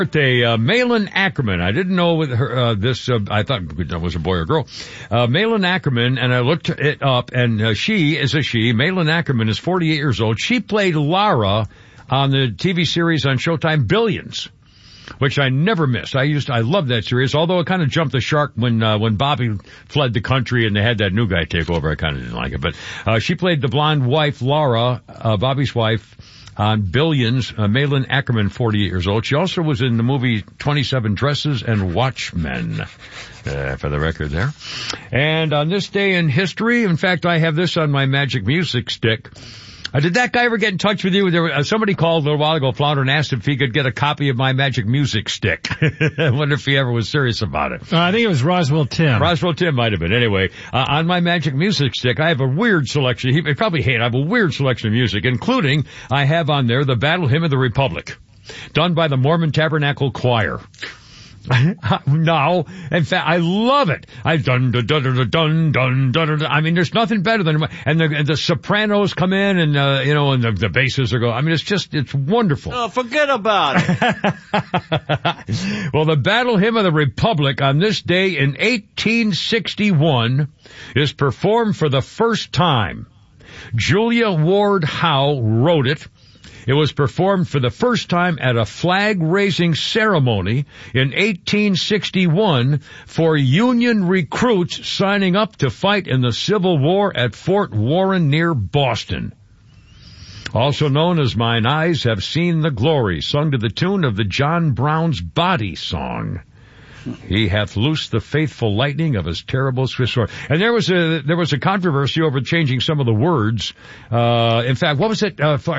birthday, Malin Ackerman. I didn't know with her, I thought it was a boy or girl. Malin Ackerman, and I looked it up, and she is a she. Malin Ackerman is 48 years old. She played Lara on the TV series on Showtime, Billions, which I never missed. I loved that series, although it kind of jumped the shark when Bobby fled the country and they had that new guy take over. I kind of didn't like it, but, she played the blonde wife, Lara, Bobby's wife, on Billions. Malin Ackerman, 48 years old. She also was in the movie 27 Dresses and Watchmen, for the record there. And on this day in history, in fact, I have this on my magic music stick. Did that guy ever get in touch with you? Somebody called a little while ago, Flounder, and asked if he could get a copy of my magic music stick. I wonder if he ever was serious about it. I think it was Roswell Tim. Roswell Tim might have been. Anyway, on my magic music stick, I have a weird selection. He probably hate. I have a weird selection of music, including I have on there the Battle Hymn of the Republic, done by the Mormon Tabernacle Choir. No, in fact, I love it. I dun dun dun dun dun dun dun. I mean, there's nothing better than, and the sopranos come in, and and the basses are going. I mean, it's wonderful. Oh, forget about it. Well, the Battle Hymn of the Republic on this day in 1861 is performed for the first time. Julia Ward Howe wrote it. It was performed for the first time at a flag-raising ceremony in 1861 for Union recruits signing up to fight in the Civil War at Fort Warren near Boston. Also known as Mine Eyes Have Seen the Glory, sung to the tune of the John Brown's Body song. He hath loosed the faithful lightning of his terrible Swiss sword. And there was a controversy over changing some of the words. In fact, what was it?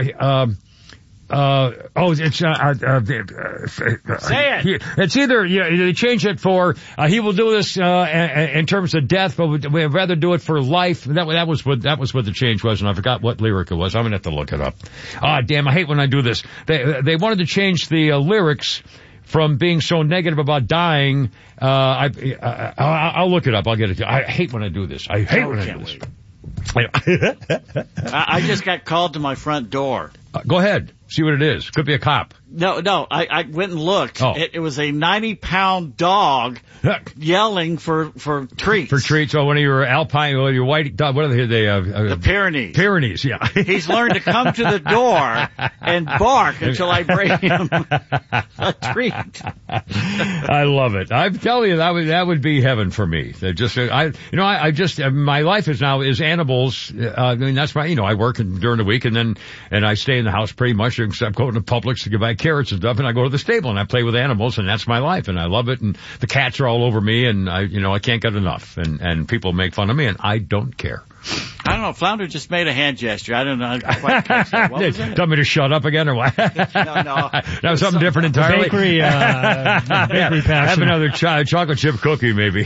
Say it. It's either they change it for he will do this in terms of death, but we'd rather do it for life. That was what the change was, and I forgot what lyric it was. I'm gonna have to look it up. Damn! I hate when I do this. They wanted to change the lyrics from being so negative about dying. I'll look it up. I'll get it. I hate when I do this. I just got called to my front door. Go ahead. See what it is. Could be a cop. No, I went and looked. Oh. It was a 90-pound dog yelling for treats. For treats. Oh, one of your Alpine, or your white dog, what are they? The Pyrenees. Pyrenees, yeah. He's learned to come to the door and bark until I bring him a treat. I love it. I'm telling you, that would be heaven for me. My life is animals. I mean, that's my, I work during the week and I stay in the house pretty much, except going to Publix to buy carrots and stuff, and I go to the stable and I play with animals, and that's my life, and I love it, and the cats are all over me, and I can't get enough, and people make fun of me, and I don't care. I don't know. Flounder just made a hand gesture. I don't know. I quite catch that. What was it? Tell me to shut up again or what? No. That was something different entirely. Bakery passion. Have another chocolate chip cookie, maybe.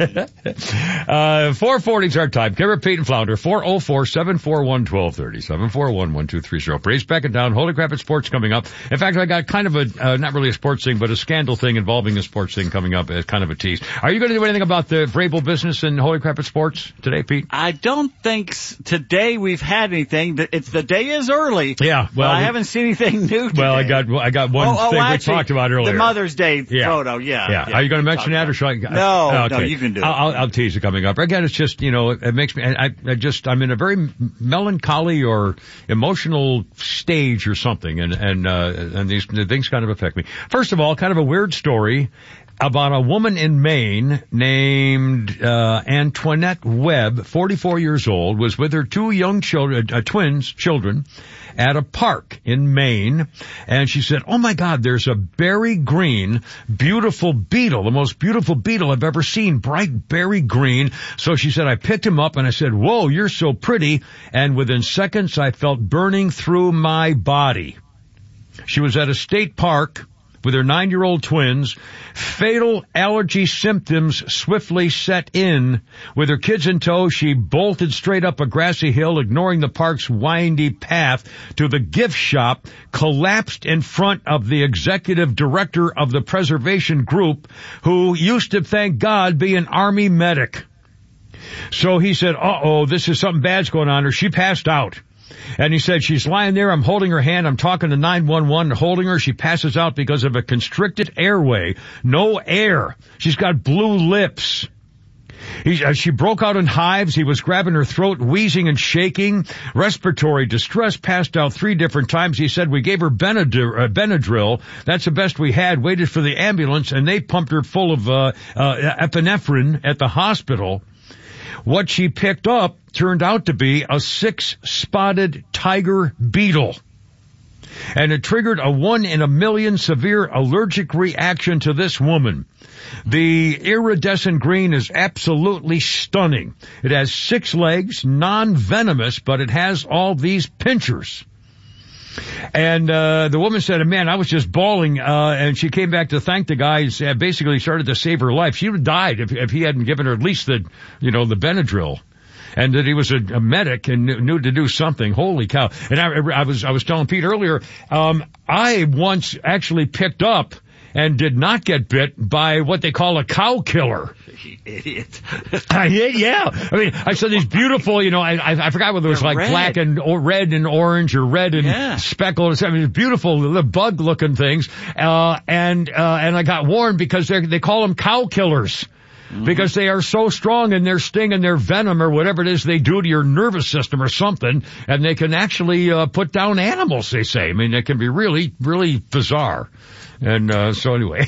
4:40's our time. Kevin, Pete, and Flounder. 404-741-1230. 741-1230. Braves back and down. Holy Crap at Sports coming up. In fact, I got kind of a, not really a sports thing, but a scandal thing involving a sports thing coming up as kind of a tease. Are you going to do anything about the Vrabel business and Holy Crap at Sports today, Pete? I don't think today we've had anything. The day is early. Yeah, well, I haven't seen anything new today. Well, I got one thing actually, we talked about earlier. The Mother's Day photo, yeah. Are you going to mention that, or should I? No, you can do it. I'll tease it coming up. Again, it's just, it makes me, I'm in a very melancholy or emotional stage or something, and these things kind of affect me. First of all, kind of a weird story about a woman in Maine named Antoinette Webb, 44 years old, was with her two young children, twins children, at a park in Maine, and she said, "Oh my God, there's a berry green, beautiful beetle, the most beautiful beetle I've ever seen, bright berry green." So she said, I picked him up and I said, "Whoa, you're so pretty," and within seconds I felt burning through my body. She was at a state park with her 9-year-old twins. Fatal allergy symptoms swiftly set in. With her kids in tow, she bolted straight up a grassy hill, ignoring the park's windy path to the gift shop, collapsed in front of the executive director of the preservation group, who used to, thank God, be an Army medic. So he said, this is something bad's going on, or she passed out. And he said, she's lying there. I'm holding her hand. I'm talking to 911, holding her. She passes out because of a constricted airway. No air. She's got blue lips. She broke out in hives. He was grabbing her throat, wheezing and shaking. Respiratory distress, passed out 3 different times. He said, we gave her Benadryl. That's the best we had. Waited for the ambulance, and they pumped her full of epinephrine at the hospital. What she picked up turned out to be a 6-spotted tiger beetle. And it triggered a 1 in a million severe allergic reaction to this woman. The iridescent green is absolutely stunning. It has 6 legs, non-venomous, but it has all these pinchers. And the woman said, man, I was just bawling, and she came back to thank the guy, basically started to save her life. She would have died if he hadn't given her at least the Benadryl. And that he was a medic and knew to do something. Holy cow. And I was telling Pete earlier, I once actually picked up and did not get bit by what they call a cow killer. You idiot. Yeah. I mean, I saw these beautiful, I forgot whether it was like red. Black and red and orange or red and speckled. I mean, beautiful, the bug looking things. And I got warned because they call them cow killers. Because they are so strong in their sting and their venom or whatever it is they do to your nervous system or something, and they can actually put down animals, they say. I mean, it can be really, really bizarre. And so anyway.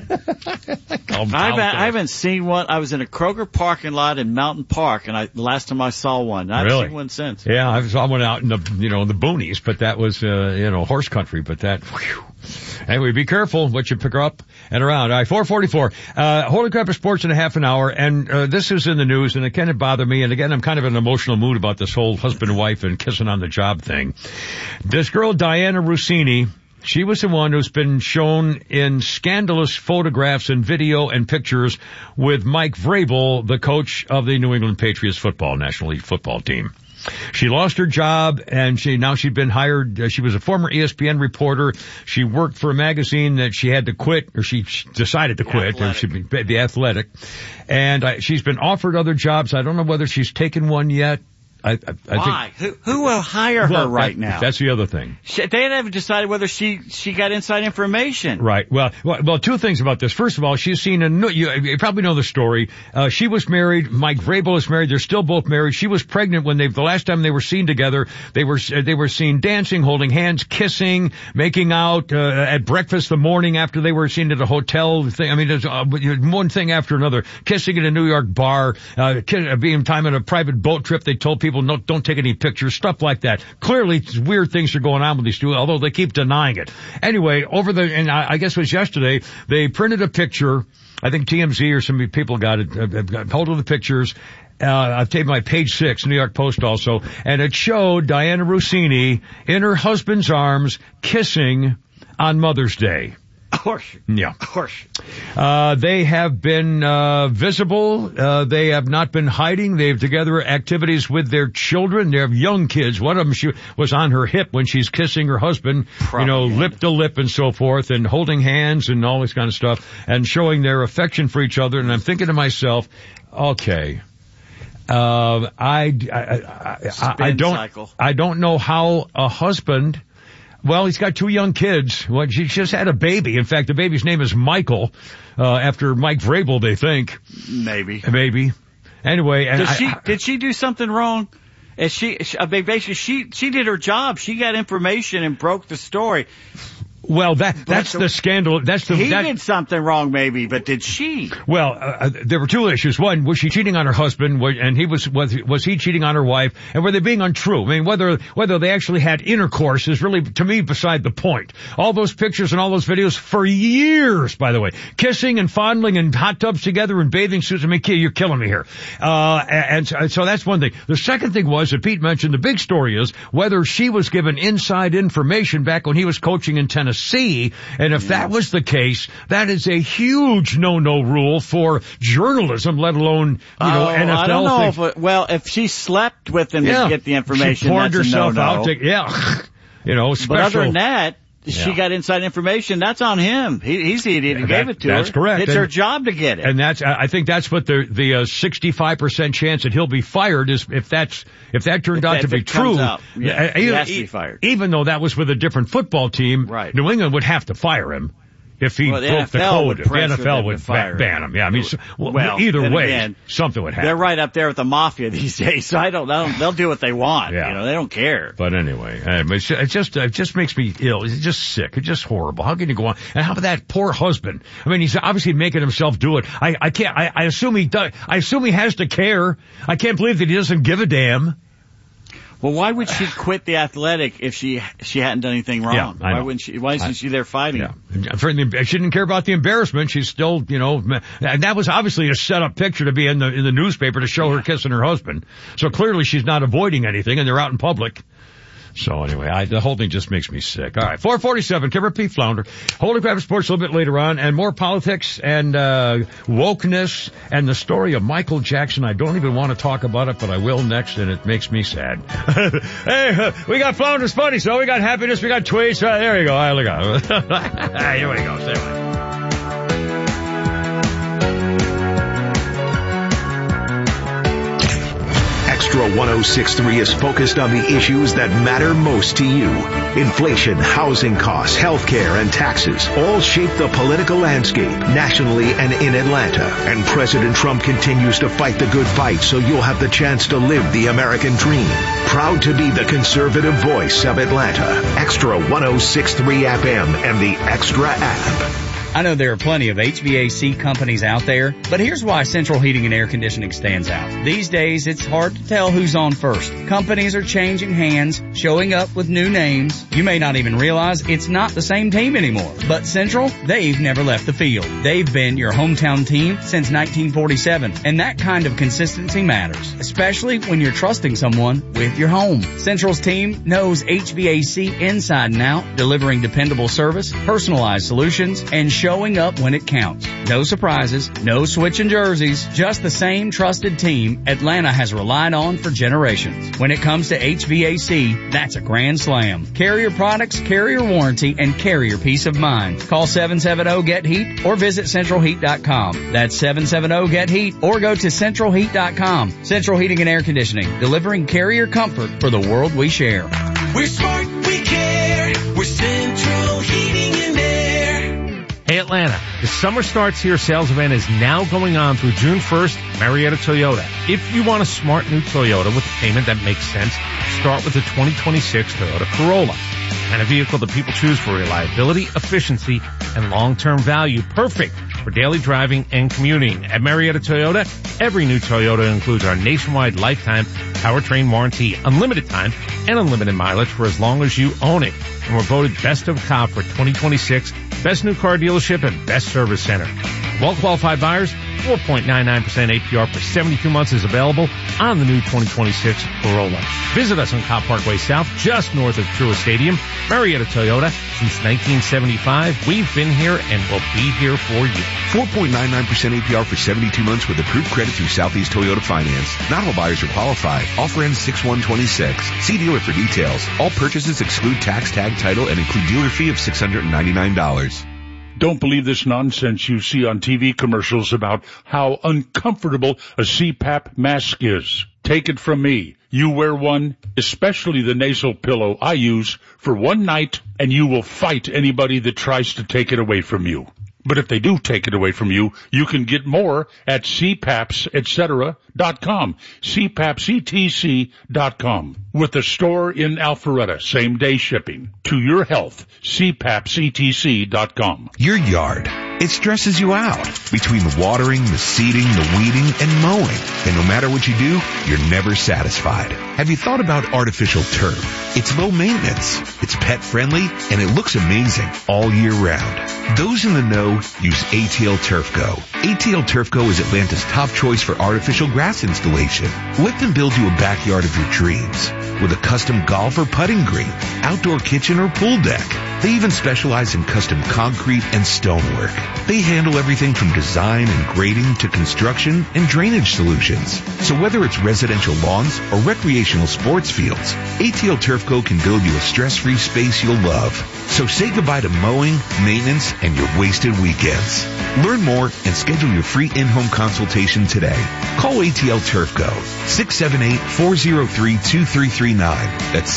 I haven't seen one. I was in a Kroger parking lot in Mountain Park, and the last time I saw one. I haven't seen one since. Yeah, I saw one out in the the boonies, but that was horse country. But that, whew. Anyway, be careful what you pick up and around. All right, 4:44. Holy crap of sports in a half an hour, and this is in the news, and it kind of bothered me. And again, I'm kind of in an emotional mood about this whole husband and wife and kissing on the job thing. This girl, Diana Rossini, she was the one who's been shown in scandalous photographs and video and pictures with Mike Vrabel, the coach of the New England Patriots National League football team. She lost her job, and she'd been hired. She was a former ESPN reporter. She worked for a magazine that she had to quit, or she decided to quit. The Athletic. And she's been offered other jobs. I don't know whether she's taken one yet. Why? Who will hire her right now? That's the other thing. They haven't decided whether she got inside information. Right. Well, 2 things about this. First of all, she's seen you probably know the story. She was married. Mike Vrabel is married. They're still both married. She was pregnant when the last time they were seen together. They were seen dancing, holding hands, kissing, making out, at breakfast the morning after they were seen at a hotel thing. I mean, there's one thing after another. Kissing at a New York bar, being time on a private boat trip. They told people, no, don't take any pictures, stuff like that. Clearly, weird things are going on with these two, although they keep denying it. Anyway, I guess it was yesterday, they printed a picture. I think TMZ or some people got hold of the pictures. I've taken my page 6, New York Post also, and it showed Diana Rossini in her husband's arms kissing on Mother's Day. Of course. Yeah. Of course. They have been visible. They have not been hiding. They have together activities with their children. They have young kids. One of them, she was on her hip when she's kissing her husband, lip to lip and so forth, and holding hands and all this kind of stuff, and showing their affection for each other. And I'm thinking to myself, okay, I don't know how a husband. Well, he's got 2 young kids. Well, she just had a baby. In fact, the baby's name is Michael, after Mike Vrabel, they think. Maybe. Anyway, and did she do something wrong? She did her job. She got information and broke the story. Well, that's the scandal. He did something wrong, maybe, but did she? Well, there were 2 issues. One, was she cheating on her husband, and was he cheating on her wife, and were they being untrue? I mean, whether they actually had intercourse is really, to me, beside the point. All those pictures and all those videos for years, by the way, kissing and fondling in hot tubs together in bathing suits. I mean, you're killing me here. And so that's one thing. The second thing was that Pete mentioned, the big story is whether she was given inside information back when he was coaching in Tennessee. And if that was the case, that is a huge no-no rule for journalism, let alone, NFL. I don't know if she slept with him to get the information, she poured that's herself a no-no. out. Special. But other than that, she got inside information, that's on him. He's the idiot who gave it to her. That's correct. It's her job to get it. And I think that's what the 65% chance that he'll be fired is if that turned out to be true. He has to be fired. Even though that was with a different football team, right. New England would have to fire him. If he broke the code, the NFL would ban him. Yeah, I mean, either way, again, something would happen. They're right up there with the mafia these days, so I don't know. They'll do what they want. Yeah. You know, they don't care. But anyway, it just makes me ill. It's just sick. It's just horrible. How can you go on? And how about that poor husband? I mean, he's obviously making himself do it. I can't. I assume he does. I assume he has to care. I can't believe that he doesn't give a damn. Well, why would she quit the Athletic if she hadn't done anything wrong? Yeah, I know. Why wouldn't she? Why isn't she there fighting? Yeah. She didn't care about the embarrassment. She's still, and that was obviously a set up picture to be in the newspaper to show her kissing her husband. So clearly she's not avoiding anything, and they're out in public. So anyway, the whole thing just makes me sick. All right, 447, Kimber P. Flounder. Holy Crap Sports a little bit later on, and more politics and wokeness and the story of Michael Jackson. I don't even want to talk about it, but I will next, and it makes me sad. Hey, we got Flounder's Funny, so we got happiness, we got tweets. There you go. All right, look out. Here we go. Stay away. Extra 106.3 is focused on the issues that matter most to you. Inflation, housing costs, healthcare, and taxes all shape the political landscape nationally and in Atlanta. And President Trump continues to fight the good fight so you'll have the chance to live the American dream. Proud to be the conservative voice of Atlanta. Extra 106.3 FM and the Extra app. I know there are plenty of HVAC companies out there, but here's why Central Heating and Air Conditioning stands out. These days, it's hard to tell who's on first. Companies are changing hands, showing up with new names. You may not even realize it's not the same team anymore. But Central, they've never left the field. They've been your hometown team since 1947, and that kind of consistency matters, especially when you're trusting someone with your home. Central's team knows HVAC inside and out, delivering dependable service, personalized solutions, and showing up when it counts. No surprises, no switching jerseys, just the same trusted team Atlanta has relied on for generations. When it comes to HVAC, that's a grand slam. Carrier products, carrier warranty, and carrier peace of mind. Call 770-GET-HEAT or visit centralheat.com. That's 770-GET-HEAT or go to centralheat.com. Central Heating and Air Conditioning, delivering carrier comfort for the world we share. We're smart, we care. We're Central Heating and Air. Hey Atlanta, the Summer Starts Here sales event is now going on through June 1st, Marietta Toyota. If you want a smart new Toyota with a payment that makes sense, start with the 2026 Toyota Corolla. And a vehicle that people choose for reliability, efficiency, and long-term value. Perfect for daily driving and commuting. At Marietta Toyota, every new Toyota includes our nationwide lifetime powertrain warranty, unlimited time, and unlimited mileage for as long as you own it. And we're voted Best of Cobb for 2026, Best New Car Dealership, and Best Service Center. Well-qualified buyers, 4.99% APR for 72 months is available on the new 2026 Corolla. Visit us on Cobb Parkway South, just north of Truist Stadium. Marietta Toyota, since 1975. We've been here and will be here for you. 4.99% APR for 72 months with approved credit through Southeast Toyota Finance. Not all buyers are qualified. Offer ends 6/1/26. See dealer for details. All purchases exclude tax, tag, title, and include dealer fee of $699. Don't believe this nonsense you see on TV commercials about how uncomfortable a CPAP mask is. Take it from me. You wear one, especially the nasal pillow I use, for one night, and you will fight anybody that tries to take it away from you. But if they do take it away from you, you can get more at cpapsetc.com, cpapsetc.com, with a store in Alpharetta, same day shipping. To your health, cpapsetc.com. Your yard. It stresses you out. Between the watering, the seeding, the weeding, and mowing. And no matter what you do, you're never satisfied. Have you thought about artificial turf? It's low maintenance, it's pet friendly, and it looks amazing all year round. Those in the know use ATL Turf Go. ATL Turf Go is Atlanta's top choice for artificial grass installation. Let them build you a backyard of your dreams with a custom golf or putting green, outdoor kitchen or pool deck. They even specialize in custom concrete and stonework. They handle everything from design and grading to construction and drainage solutions. So whether it's residential lawns or recreational sports fields, ATL Turf Co. can build you a stress-free space you'll love. So say goodbye to mowing, maintenance, and your wasted weekends. Learn more and schedule your free in-home consultation today. Call ATL Turf Co. 678-403-2339. That's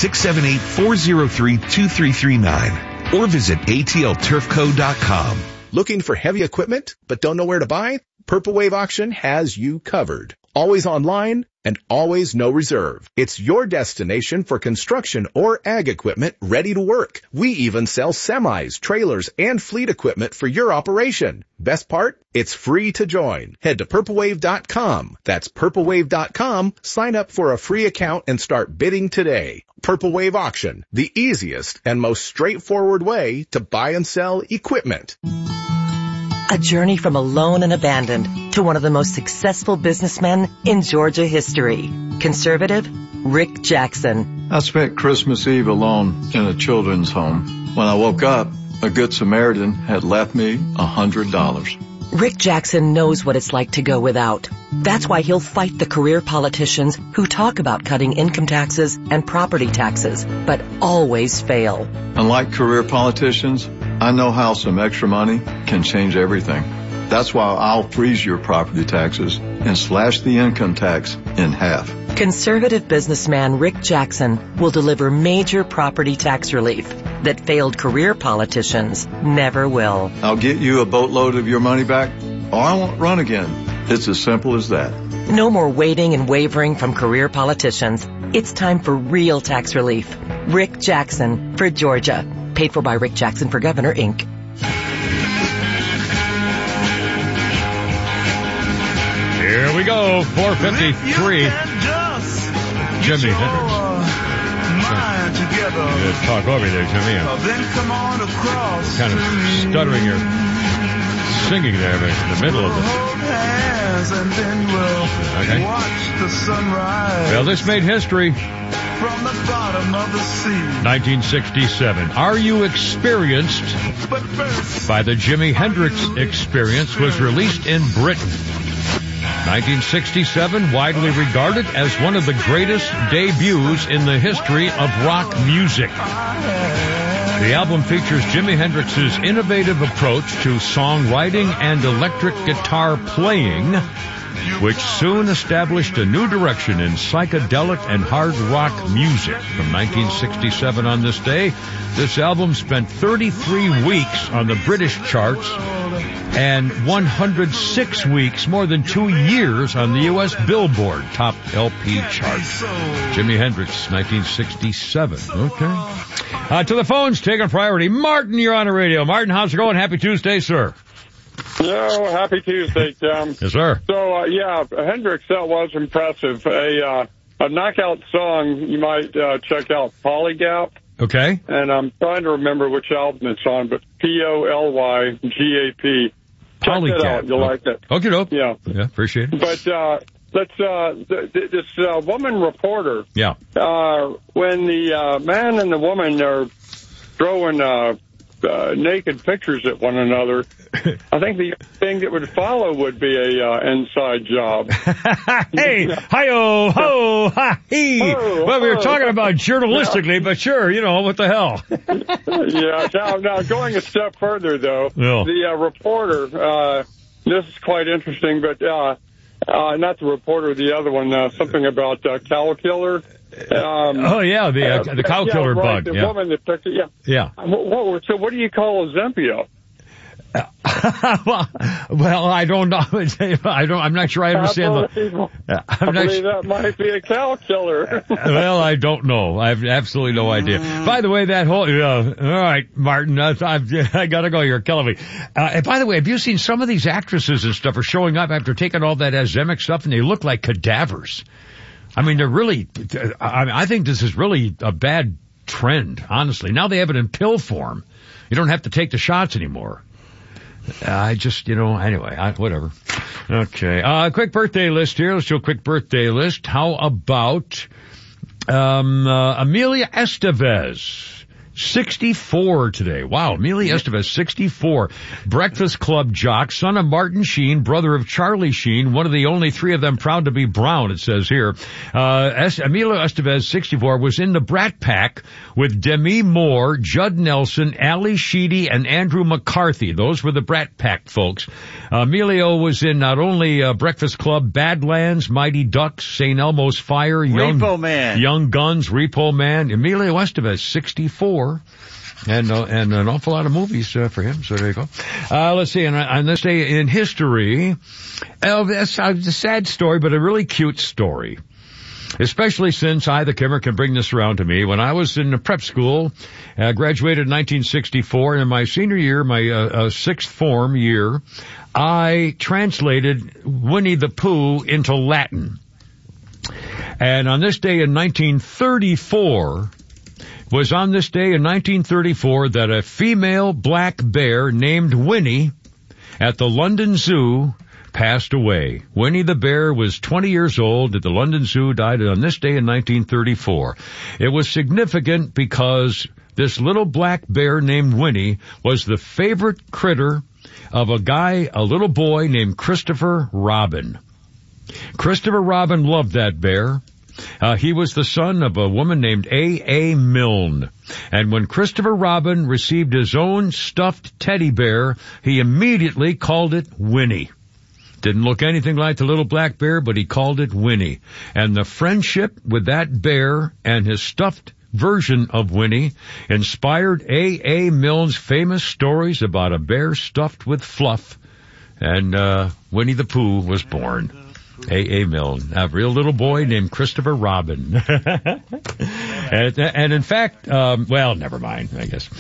678-403-2339. Or visit atlturfco.com. Looking for heavy equipment but don't know where to buy? Purple Wave Auction has you covered. Always online and always no reserve. It's your destination for construction or ag equipment ready to work. We even sell semis, trailers, and fleet equipment for your operation. Best part? It's free to join. Head to purplewave.com. That's purplewave.com. Sign up for a free account and start bidding today. Purple Wave Auction, the easiest and most straightforward way to buy and sell equipment. A journey from alone and abandoned to one of the most successful businessmen in Georgia history. Conservative, Rick Jackson. I spent Christmas Eve alone in a children's home. When I woke up, a Good Samaritan had left me $100. Rick Jackson knows what it's like to go without. That's why he'll fight the career politicians who talk about cutting income taxes and property taxes, but always fail. Unlike career politicians, I know how some extra money can change everything. That's why I'll freeze your property taxes and slash the income tax in half. Conservative businessman Rick Jackson will deliver major property tax relief that failed career politicians never will. I'll get you a boatload of your money back, or I won't run again. It's as simple as that. No more waiting and wavering from career politicians. It's time for real tax relief. Rick Jackson for Georgia. Paid for by Rick Jackson for Governor, Inc. Here we go, 4:53. Jimi Hendrix. Just talk over there, Jimmy. Kind of stuttering your singing there in the middle of it. Okay. Well, this made history. From the bottom of the sea. 1967. Are You Experienced by the Jimi Hendrix Experience was released in Britain. 1967, widely regarded as one of the greatest debuts in the history of rock music. The album features Jimi Hendrix's innovative approach to songwriting and electric guitar playing, which soon established a new direction in psychedelic and hard rock music. From 1967 on this day, this album spent 33 weeks on the British charts and 106 weeks, more than 2 years, on the U.S. Billboard Top LP chart. Jimi Hendrix, 1967. Okay. To the phones, taking priority. Martin, you're on the radio. Martin, how's it going? Happy Tuesday, sir. No, happy Tuesday, Tim. Yes, sir. So, Hendrix, that was impressive. A knockout song, you might check out Polygap. Okay. And I'm trying to remember which album it's on, but PolyGap. Check it out. You'll like it. Okay, dope. Yeah. Yeah, appreciate it. But this woman reporter. Yeah. When the man and the woman are throwing naked pictures at one another, I think the thing that would follow would be a inside job. Hey, hi-oh, ho, ha, he. Well, we were talking about journalistically, but sure, what the hell. Yeah, now going a step further, though, the reporter, this is quite interesting, but not the reporter, the other one, something about cow killer. The cow killer right, bug. The woman that took it, yeah. So what do you call a Zempio? well, I don't know. I'm not sure I understand. I believe that might be a cow killer. Well, I don't know. I have absolutely no idea. By the way, that whole, all right, Martin, I gotta go. You're killing me. And by the way, have you seen some of these actresses and stuff are showing up after taking all that Ozempic stuff, and they look like cadavers? I mean, they're really, I think this is really a bad trend, honestly. Now they have it in pill form. You don't have to take the shots anymore. Anyway, whatever. Okay. Quick birthday list here. Let's do a quick birthday list. How about, Amelia Estevez? 64 today. Wow, Emilio Estevez, 64. Breakfast Club jock, son of Martin Sheen, brother of Charlie Sheen, one of the only three of them proud to be brown, it says here. Emilio Estevez, 64, was in the Brat Pack with Demi Moore, Judd Nelson, Ali Sheedy, and Andrew McCarthy. Those were the Brat Pack folks. Emilio was in not only Breakfast Club, Badlands, Mighty Ducks, St. Elmo's Fire, Repo Man, Young Guns, Repo Man. Emilio Estevez, 64. And an awful lot of movies for him. So there you go. Let's see. On this day in history, it's a sad story, but a really cute story. Especially since I, the Kimmer, can bring this around to me. When I was in prep school, graduated in 1964, and in my senior year, my sixth form year, I translated Winnie the Pooh into Latin. And on this day in 1934, was on this day in 1934 that a female black bear named Winnie at the London Zoo passed away. Winnie the bear was 20 years old at the London Zoo, died on this day in 1934. It was significant because this little black bear named Winnie was the favorite critter of a little boy named Christopher Robin. Christopher Robin loved that bear. He was the son of a woman named A.A. Milne. And when Christopher Robin received his own stuffed teddy bear, he immediately called it Winnie. Didn't look anything like the little black bear, but he called it Winnie. And the friendship with that bear and his stuffed version of Winnie inspired A.A. Milne's famous stories about a bear stuffed with fluff. And Winnie the Pooh was born. A.A. Milne, a real little boy named Christopher Robin. and in fact, well, never mind, I guess.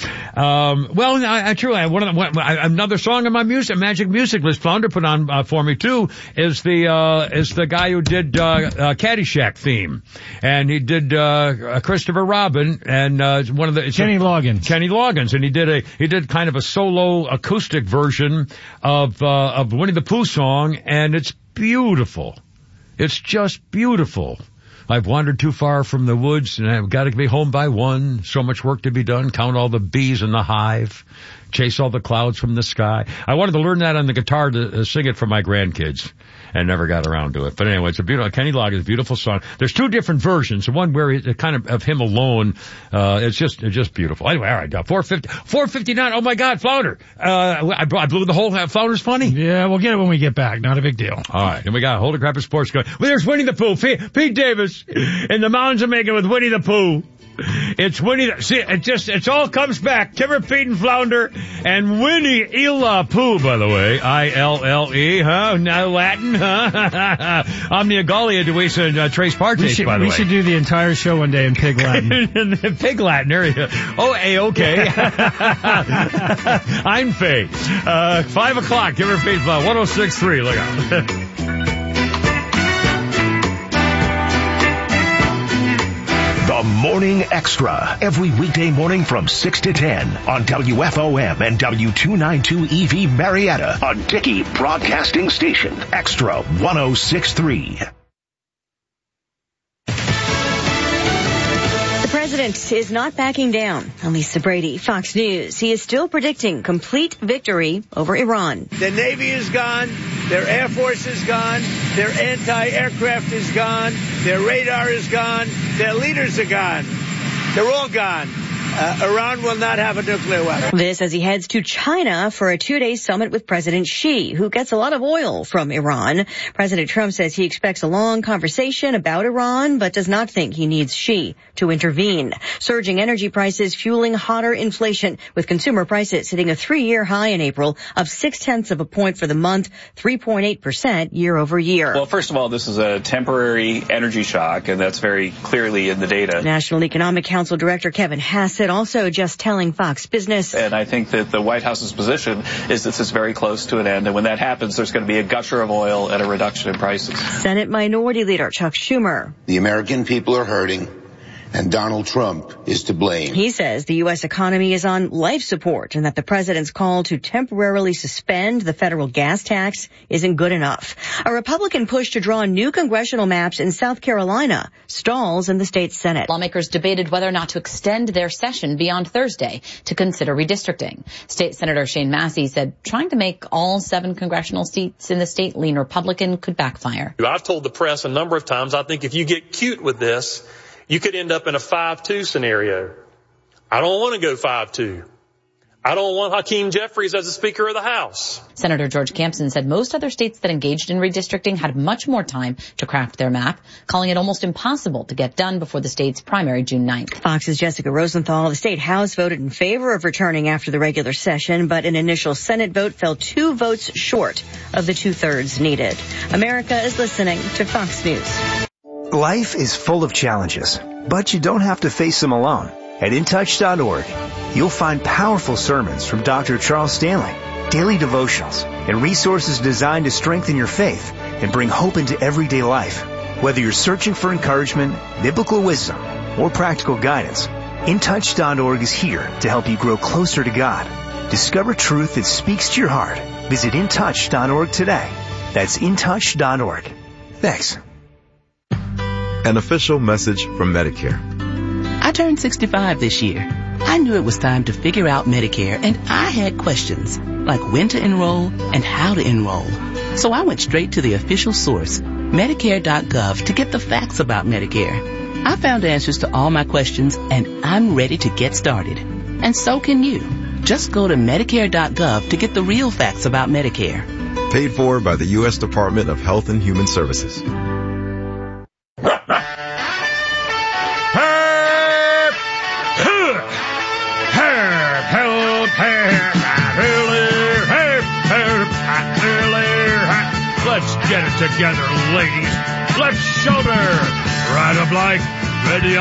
Another song on my magic music list Flounder put on, for me too, is the guy who did, Caddyshack theme. And he did, Christopher Robin and, Kenny Loggins. And he did kind of a solo acoustic version of Winnie the Pooh song, and it's beautiful. It's just beautiful. I've wandered too far from the woods and I've got to be home by 1. So much work to be done. Count all the bees in the hive. Chase all the clouds from the sky. I wanted to learn that on the guitar to sing it for my grandkids and never got around to it. But anyway, it's a beautiful, Kenny Loggins, beautiful song. There's 2 different versions. The one where it kind of him alone, it's just beautiful. Anyway, all right, 4:59. Oh my God, Flounder. I blew the whole, Flounder's funny. Yeah, we'll get it when we get back. Not a big deal. All right. And we got Holy Crap Sports going. Well, there's Winnie the Pooh. Pete Davis in the mountains of Macon with Winnie the Pooh. It's Winnie. See, it all comes back. Timber, Pete, and Flounder, and Winnie Illa Pooh, by the way. I-L-L-E, huh? Now Latin, huh? Omnia Gallia Devis and Trace Partes, by the way. We should do the entire show one day in Pig Latin. Pig Latin, there you go. Oh, A-okay. I'm Faye. 5 o'clock, Timber, Pete, 106.3, look out. The Morning Extra, every weekday morning from 6 to 10 on WFOM and W292 EV Marietta, a Dickey Broadcasting Station. Extra 106.3. The president is not backing down. Lisa Brady, Fox News. He is still predicting complete victory over Iran. Their Navy is gone. Their Air Force is gone. Their anti-aircraft is gone. Their radar is gone. Their leaders are gone. They're all gone. Iran will not have a nuclear weapon. This as he heads to China for a 2-day summit with President Xi, who gets a lot of oil from Iran. President Trump says he expects a long conversation about Iran, but does not think he needs Xi to intervene. Surging energy prices fueling hotter inflation, with consumer prices hitting a 3-year high in April of 0.6 of a point for the month, 3.8% year over year. Well, first of all, this is a temporary energy shock, and that's very clearly in the data. National Economic Council Director Kevin Hassett also just telling Fox Business. And I think that the White House's position is this is very close to an end. And when that happens, there's going to be a gusher of oil and a reduction in prices. Senate Minority Leader Chuck Schumer. The American people are hurting, and Donald Trump is to blame. He says the U.S. economy is on life support and that the president's call to temporarily suspend the federal gas tax isn't good enough. A Republican push to draw new congressional maps in South Carolina stalls in the state Senate. Lawmakers debated whether or not to extend their session beyond Thursday to consider redistricting. State Senator Shane Massey said trying to make all 7 congressional seats in the state lean Republican could backfire. I've told the press a number of times, I think if you get cute with this, you could end up in a 5-2 scenario. I don't want to go 5-2. I don't want Hakeem Jeffries as the Speaker of the House. Senator George Campson said most other states that engaged in redistricting had much more time to craft their map, calling it almost impossible to get done before the state's primary June 9th. Fox's Jessica Rosenthal. The state House voted in favor of returning after the regular session, but an initial Senate vote fell 2 votes short of the 2/3 needed. America is listening to Fox News. Life is full of challenges, but you don't have to face them alone. At InTouch.org, you'll find powerful sermons from Dr. Charles Stanley, daily devotionals, and resources designed to strengthen your faith and bring hope into everyday life. Whether you're searching for encouragement, biblical wisdom, or practical guidance, InTouch.org is here to help you grow closer to God. Discover truth that speaks to your heart. Visit InTouch.org today. That's InTouch.org. Thanks. An official message from Medicare. I turned 65 this year. I knew it was time to figure out Medicare, and I had questions, like when to enroll and how to enroll. So I went straight to the official source, Medicare.gov, to get the facts about Medicare. I found answers to all my questions, and I'm ready to get started. And so can you. Just go to Medicare.gov to get the real facts about Medicare. Paid for by the U.S. Department of Health and Human Services. Let's get it together, ladies. Let's shoulder. Ride 'em like ready